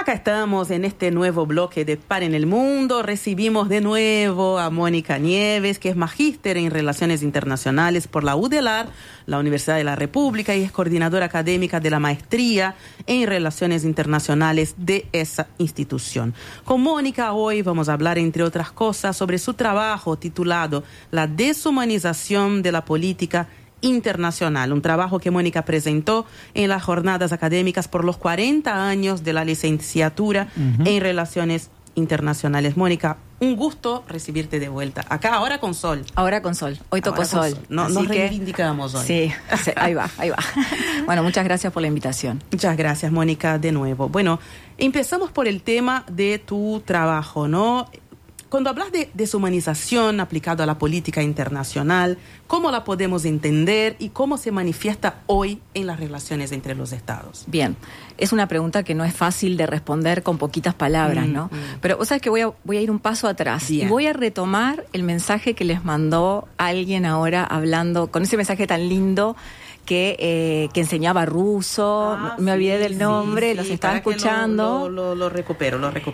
Acá estamos en este nuevo bloque de Par en el Mundo. Recibimos de nuevo a Mónica Nieves, que es magíster en Relaciones Internacionales por la UDELAR, la Universidad de la República, y es coordinadora académica de la maestría en Relaciones Internacionales de esa institución. Con Mónica hoy vamos a hablar, entre otras cosas, sobre su trabajo titulado La deshumanización de la política internacional, un trabajo que Mónica presentó en las jornadas académicas por los 40 años de la licenciatura en Relaciones Internacionales. Mónica, un gusto recibirte de vuelta. Acá, ahora con sol. Ahora con sol. Hoy tocó sol. Nos reivindicamos hoy. Sí, ahí va. Bueno, muchas gracias por la invitación. Muchas gracias, Mónica, de nuevo. Bueno, empezamos por el tema de tu trabajo, ¿no? Cuando hablas de deshumanización aplicado a la política internacional, ¿cómo la podemos entender y cómo se manifiesta hoy en las relaciones entre los estados? Bien, es una pregunta que no es fácil de responder con poquitas palabras, ¿no? Pero vos sabés que voy a ir un paso atrás. Bien. Y voy a retomar el mensaje que les mandó alguien ahora hablando, con ese mensaje tan lindo que enseñaba ruso. Me olvidé del nombre, los estaba escuchando. Lo recupero.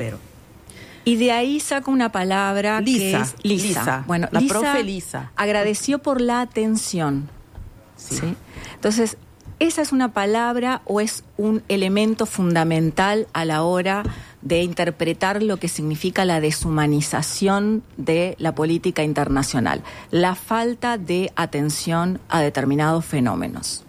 Y de ahí saco una palabra que es Lisa. Bueno, la profe Lisa agradeció por la atención. ¿Sí? Entonces, ¿esa es una palabra o es un elemento fundamental a la hora de interpretar lo que significa la deshumanización de la política internacional? La falta de atención a determinados fenómenos.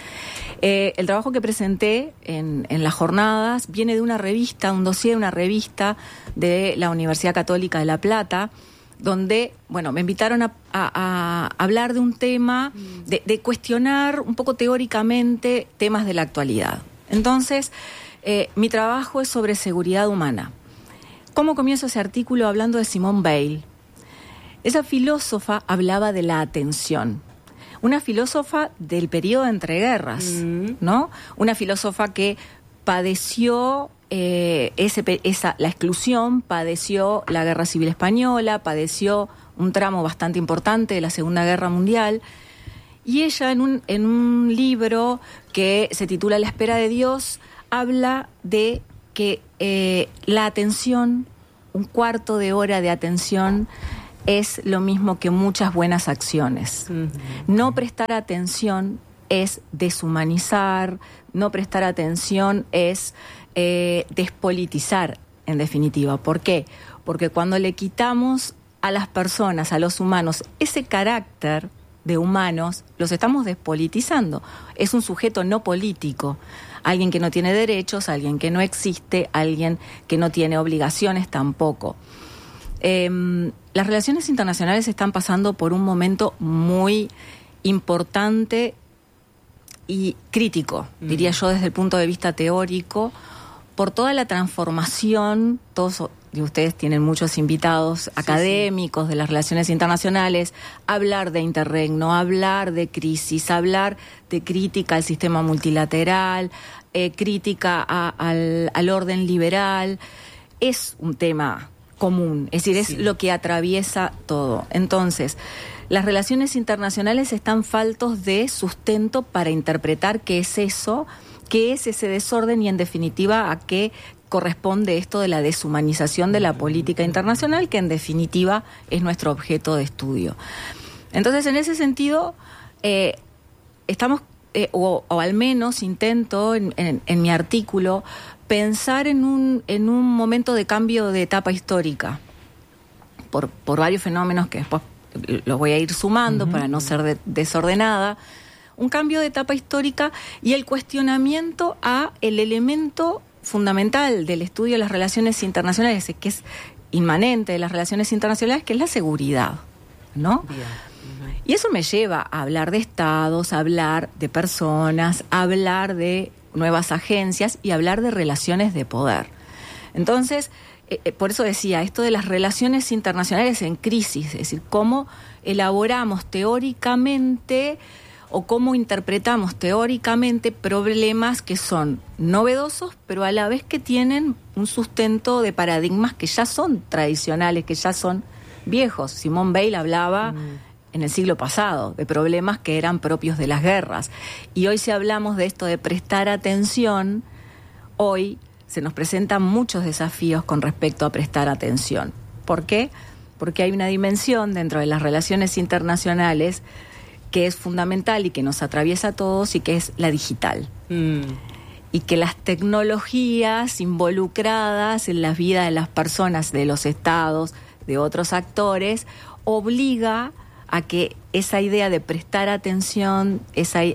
El trabajo que presenté en las jornadas viene de una revista, un dossier de una revista de la Universidad Católica de La Plata, donde, me invitaron a hablar de un tema, de cuestionar un poco teóricamente temas de la actualidad. Entonces, mi trabajo es sobre seguridad humana. ¿Cómo comienzo ese artículo? Hablando de Simone Weil. Esa filósofa hablaba de la atención. Una filósofa del periodo de entreguerras, ¿no? Una filósofa que padeció la exclusión, padeció la Guerra Civil Española, padeció un tramo bastante importante de la Segunda Guerra Mundial. Y ella, en un libro que se titula La espera de Dios, habla de que la atención, un cuarto de hora de atención, es lo mismo que muchas buenas acciones. No prestar atención es deshumanizar, no prestar atención es despolitizar, en definitiva. ¿Por qué? Porque cuando le quitamos a las personas, a los humanos, ese carácter de humanos, los estamos despolitizando. Es un sujeto no político, alguien que no tiene derechos, alguien que no existe, alguien que no tiene obligaciones tampoco. Las relaciones internacionales están pasando por un momento muy importante y crítico, diría yo, desde el punto de vista teórico, por toda la transformación. Todos de ustedes tienen muchos invitados académicos de las relaciones internacionales, hablar de interregno, hablar de crisis, hablar de crítica al sistema multilateral, crítica al orden liberal. Es un tema común, es decir, es lo que atraviesa todo. Entonces, las relaciones internacionales están faltos de sustento para interpretar qué es eso, qué es ese desorden y, en definitiva, a qué corresponde esto de la deshumanización de la política internacional, que en definitiva es nuestro objeto de estudio. Entonces, en ese sentido, estamos, o al menos intento en mi artículo, pensar en un momento de cambio de etapa histórica por varios fenómenos que después los voy a ir sumando para no ser desordenada. Un cambio de etapa histórica y el cuestionamiento a el elemento fundamental del estudio de las relaciones internacionales, que es inmanente de las relaciones internacionales, que es la seguridad, ¿no? Bien. Y eso me lleva a hablar de estados, a hablar de personas, a hablar de nuevas agencias y hablar de relaciones de poder. Entonces, por eso decía, esto de las relaciones internacionales en crisis, es decir, cómo elaboramos teóricamente o cómo interpretamos teóricamente problemas que son novedosos, pero a la vez que tienen un sustento de paradigmas que ya son tradicionales, que ya son viejos. Simone Weil hablaba en el siglo pasado de problemas que eran propios de las guerras. Y hoy, si hablamos de esto de prestar atención, hoy se nos presentan muchos desafíos con respecto a prestar atención. ¿Por qué? Porque hay una dimensión dentro de las relaciones internacionales que es fundamental y que nos atraviesa a todos y que es la digital. Y que las tecnologías involucradas en la vida de las personas, de los estados, de otros actores, obliga a que esa idea de prestar atención, ese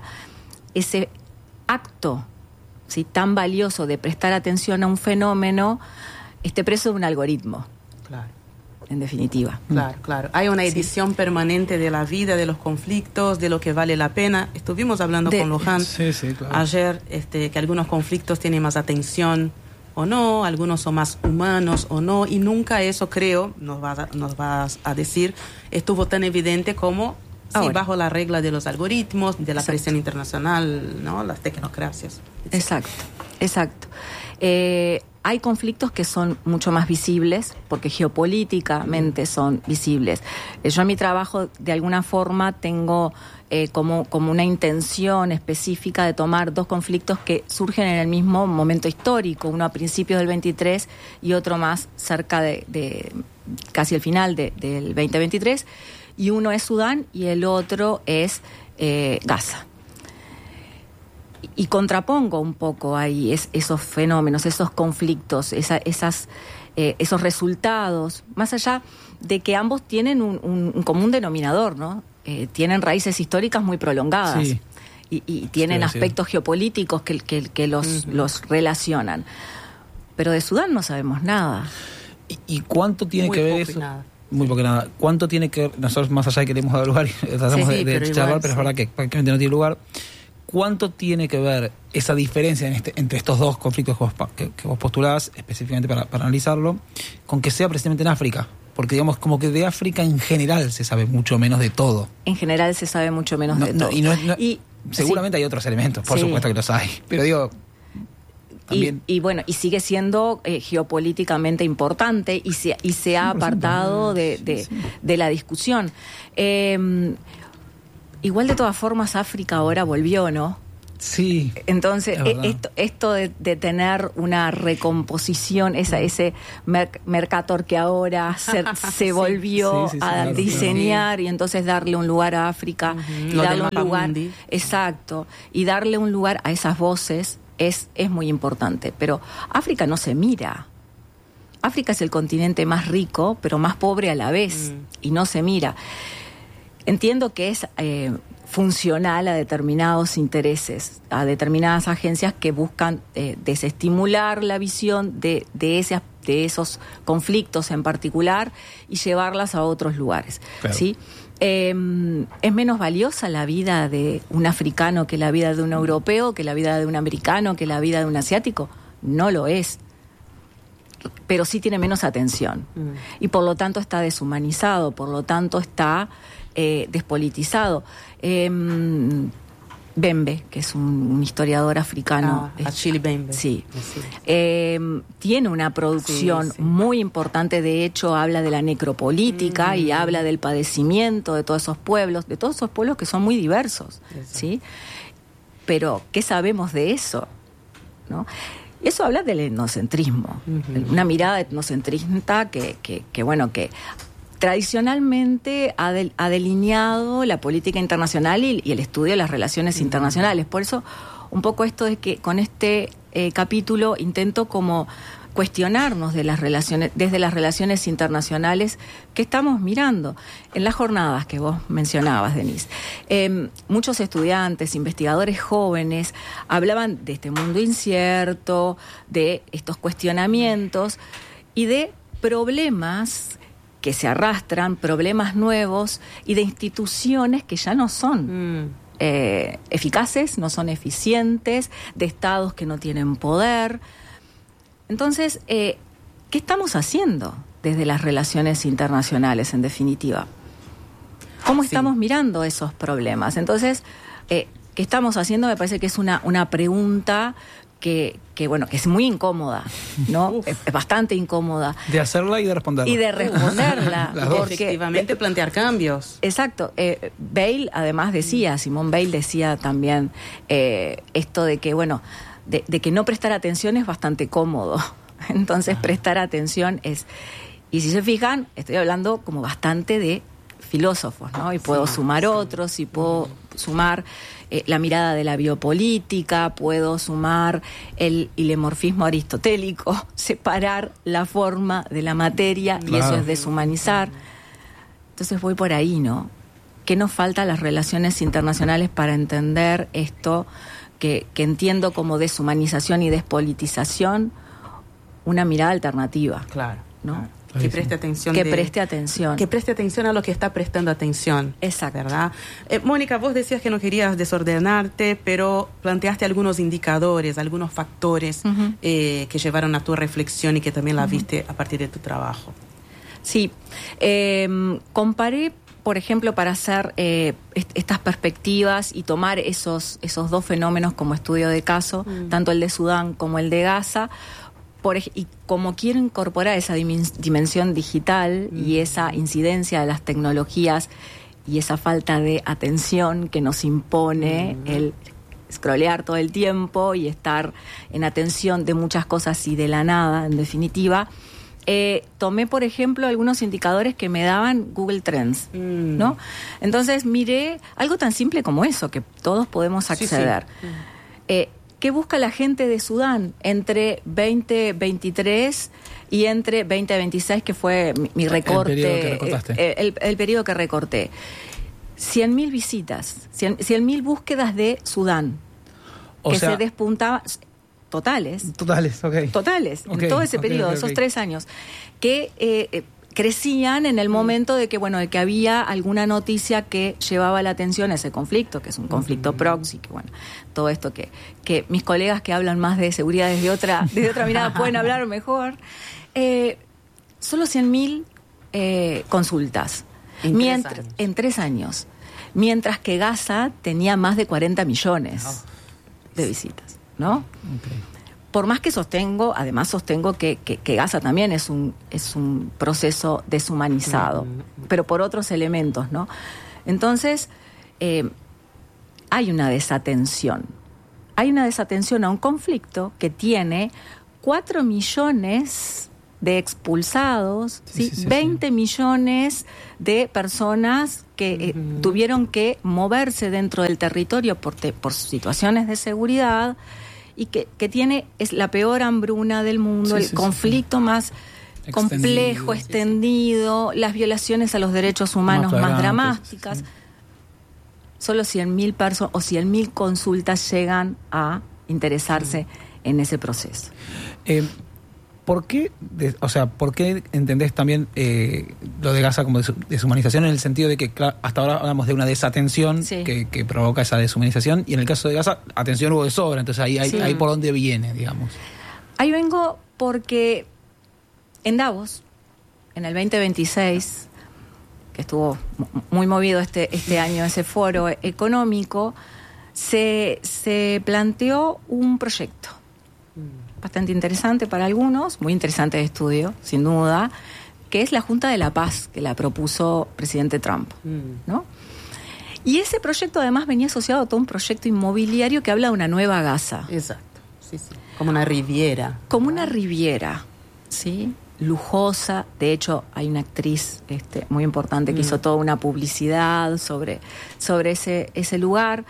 acto, ¿sí?, tan valioso de prestar atención a un fenómeno, esté preso de un algoritmo. Claro. En definitiva. Claro. Hay una edición permanente de la vida, de los conflictos, de lo que vale la pena. Estuvimos hablando con Luján ayer, que algunos conflictos tienen más atención o no, algunos son más humanos o no, y nunca eso, creo, nos vas a decir, estuvo tan evidente como bajo la regla de los algoritmos, de la presión internacional, ¿no?, las tecnocracias. Exacto. Hay conflictos que son mucho más visibles porque geopolíticamente son visibles. Yo en mi trabajo de alguna forma tengo como una intención específica de tomar dos conflictos que surgen en el mismo momento histórico, uno a principios del 23 y otro más cerca de casi el final del 2023, y uno es Sudán y el otro es Gaza. Y contrapongo un poco ahí esos fenómenos, esos conflictos, esos resultados, más allá de que ambos tienen un común denominador, ¿no? Tienen raíces históricas muy prolongadas y tienen aspectos geopolíticos que los relacionan. Pero de Sudán no sabemos nada. ¿Y cuánto tiene muy que ver poco eso? Nada. Muy poco nada. ¿Cuánto tiene que ver? Nosotros más allá de que queremos dar lugar y tratamos de charlar, pero es verdad que prácticamente no tiene lugar. ¿Cuánto tiene que ver esa diferencia entre estos dos conflictos que vos postulás, específicamente para analizarlo, con que sea precisamente en África? Porque digamos, como que de África en general se sabe mucho menos de todo. En general se sabe mucho menos de todo. Y seguramente hay otros elementos, por supuesto que los hay. Pero digo, también... Y bueno, y sigue siendo geopolíticamente importante y se ha apartado de la discusión. Igual de todas formas África ahora volvió, ¿no? Sí. Entonces, esto de tener una recomposición, ese Mercator que ahora se volvió a diseñar y entonces darle un lugar a África y darle un lugar, y darle un lugar a esas voces es muy importante. Pero África no se mira. África es el continente más rico, pero más pobre a la vez, y no se mira. Entiendo que es funcional a determinados intereses, a determinadas agencias que buscan desestimular la visión de esos conflictos en particular y llevarlas a otros lugares. Claro. ¿Sí? ¿Es menos valiosa la vida de un africano que la vida de un europeo, que la vida de un americano, que la vida de un asiático? No lo es. Pero sí tiene menos atención. Y por lo tanto está deshumanizado, por lo tanto está despolitizado. Bembe, que es un historiador africano. Achille Bembe. Sí. Tiene una producción muy importante, de hecho habla de la necropolítica y habla del padecimiento de todos esos pueblos que son muy diversos. ¿Sí? Pero, ¿qué sabemos de eso? ¿No? Eso habla del etnocentrismo, una mirada etnocentrista que tradicionalmente ha delineado la política internacional y el estudio de las relaciones internacionales. Por eso, un poco esto de que con este capítulo intento como cuestionarnos de las relaciones, desde las relaciones internacionales que estamos mirando. En las jornadas que vos mencionabas, Denise, muchos estudiantes, investigadores jóvenes hablaban de este mundo incierto, de estos cuestionamientos y de problemas que se arrastran, problemas nuevos y de instituciones que ya no son eficaces, no son eficientes, de estados que no tienen poder. Entonces, ¿qué estamos haciendo desde las relaciones internacionales, en definitiva? ¿Cómo estamos mirando esos problemas? Entonces, ¿qué estamos haciendo? Me parece que es una pregunta que es muy incómoda, ¿no? Es bastante incómoda. De hacerla y de responderla. Y de responderla. Porque efectivamente plantear cambios. Exacto. Bale, además, decía, Simone Bale decía también esto de que, de que no prestar atención es bastante cómodo. Entonces prestar atención es... Y si se fijan, estoy hablando como bastante de filósofos, ¿no? Y puedo sumar otros, y puedo sumar la mirada de la biopolítica, puedo sumar el hilemorfismo aristotélico, separar la forma de la materia, y eso es deshumanizar. Entonces voy por ahí, ¿no? ¿Qué nos falta a las relaciones internacionales para entender esto que entiendo como deshumanización y despolitización? Una mirada alternativa. Claro. ¿no? Claro. Que preste atención. Que preste atención a lo que está prestando atención. Exacto. ¿Verdad? Mónica, vos decías que no querías desordenarte, pero planteaste algunos indicadores, algunos factores que llevaron a tu reflexión y que también la viste a partir de tu trabajo. Sí. Comparé, por ejemplo, para hacer estas perspectivas y tomar esos dos fenómenos como estudio de caso, tanto el de Sudán como el de Gaza, y como quiero incorporar esa dimensión digital y esa incidencia de las tecnologías y esa falta de atención que nos impone el scrollear todo el tiempo y estar en atención de muchas cosas y de la nada, en definitiva, tomé, por ejemplo, algunos indicadores que me daban Google Trends, ¿no? Entonces miré algo tan simple como eso, que todos podemos acceder. Sí. ¿Qué busca la gente de Sudán entre 2023 y entre 2026, que fue mi recorte? El periodo que recortaste. El periodo que recorté. 100.000 visitas, 100.000 búsquedas de Sudán, se despuntaban, totales, ok. Totales, en todo ese periodo, esos 3 años, que crecían en el momento de que había alguna noticia que llevaba la atención a ese conflicto, que es un conflicto proxy, que todo esto que mis colegas que hablan más de seguridad desde otra mirada pueden hablar mejor. Solo 100.000 consultas en 3 años, mientras que Gaza tenía más de 40 millones de visitas, ¿no? Okay. Por más que sostengo que Gaza también es un proceso deshumanizado, pero por otros elementos, ¿no? Entonces, hay una desatención. Hay una desatención a un conflicto que tiene 4 millones de expulsados, 20 millones de personas que tuvieron que moverse dentro del territorio por situaciones de seguridad, y que es la peor hambruna del mundo, el conflicto más complejo, extendido, las violaciones a los derechos humanos más dramáticas. Sí. Solo 100.000 personas o 100.000 consultas llegan a interesarse en ese proceso. ¿Por qué entendés también lo de Gaza como deshumanización, en el sentido de que hasta ahora hablamos de una desatención que provoca esa deshumanización, y en el caso de Gaza, atención hubo de sobra, entonces ahí por dónde viene, digamos? Ahí vengo porque en Davos, en el 2026, que estuvo muy movido este año ese foro económico, se planteó un proyecto bastante interesante para algunos, muy interesante de estudio, sin duda, que es la Junta de la Paz, que la propuso presidente Trump, ¿no? Y ese proyecto además venía asociado a todo un proyecto inmobiliario que habla de una nueva Gaza. Exacto, sí. Como una riviera. Como una riviera, ¿sí? Lujosa. De hecho, hay una actriz muy importante que hizo toda una publicidad sobre ese lugar.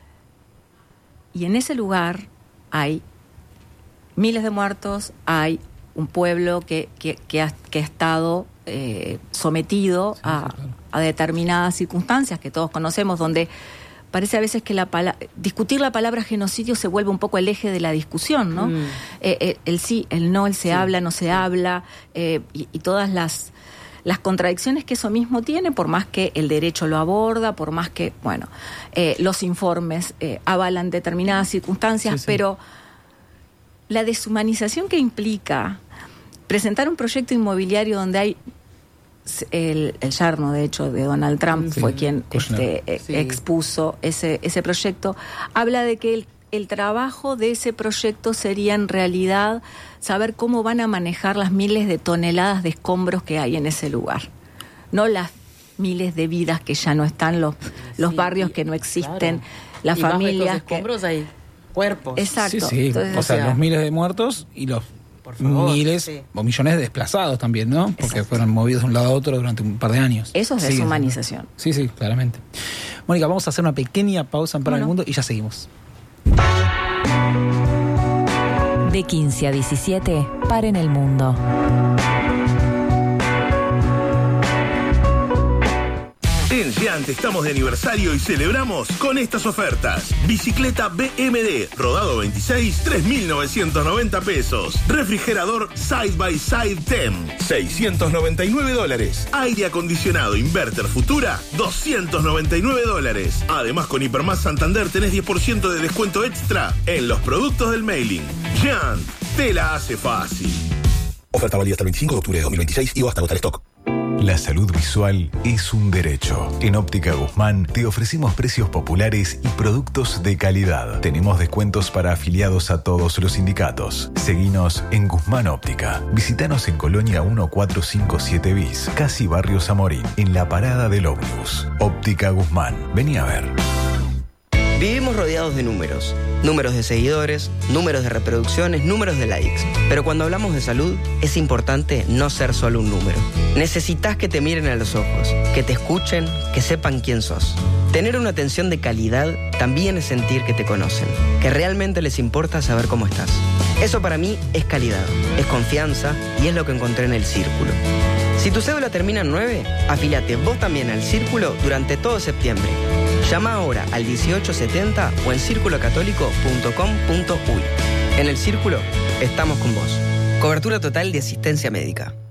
Y en ese lugar hay miles de muertos, hay un pueblo que ha estado sometido a determinadas circunstancias que todos conocemos, donde parece a veces que discutir la palabra genocidio se vuelve un poco el eje de la discusión, ¿no? El sí, el no, el se habla, no se habla, y todas las contradicciones que eso mismo tiene, por más que el derecho lo aborda, por más que, los informes avalan determinadas circunstancias, pero la deshumanización que implica presentar un proyecto inmobiliario donde hay el yerno, de hecho, de Donald Trump fue quien expuso ese proyecto, habla de que el trabajo de ese proyecto sería en realidad saber cómo van a manejar las miles de toneladas de escombros que hay en ese lugar, no las miles de vidas que ya no están, los barrios que no existen, las familias que escombros hay cuerpos. Exacto. Sí. Entonces, o sea, los miles de muertos y los miles o millones de desplazados también, ¿no? Porque fueron movidos de un lado a otro durante un par de años. Eso es deshumanización. Sí, claramente. Mónica, vamos a hacer una pequeña pausa en Para el Mundo y ya seguimos. De 15 a 17, Paren el Mundo. En Giant estamos de aniversario y celebramos con estas ofertas. Bicicleta BMD, rodado 26, 3.990 pesos. Refrigerador Side by Side TEM, $699. Aire acondicionado Inverter Futura, $299. Además, con Hipermás Santander tenés 10% de descuento extra en los productos del mailing. Giant, te la hace fácil. Oferta válida hasta el 25 de octubre de 2026 y o hasta agotar stock. La salud visual es un derecho. En Óptica Guzmán te ofrecemos precios populares y productos de calidad. Tenemos descuentos para afiliados a todos los sindicatos. Seguinos en Guzmán Óptica. Visítanos en Colonia 1457 bis, casi Barrio Zamorín, en la parada del ómnibus. Óptica Guzmán. Vení a ver. Vivimos rodeados de números. Números de seguidores, números de reproducciones, números de likes. Pero cuando hablamos de salud, es importante no ser solo un número. Necesitas que te miren a los ojos, que te escuchen, que sepan quién sos. Tener una atención de calidad también es sentir que te conocen, que realmente les importa saber cómo estás. Eso para mí es calidad, es confianza y es lo que encontré en el Círculo. Si tu cédula termina en 9, afíliate vos también al Círculo durante todo septiembre. Llama ahora al 1870 o en circulocatólico.com.uy. En el Círculo estamos con vos. Cobertura total de asistencia médica.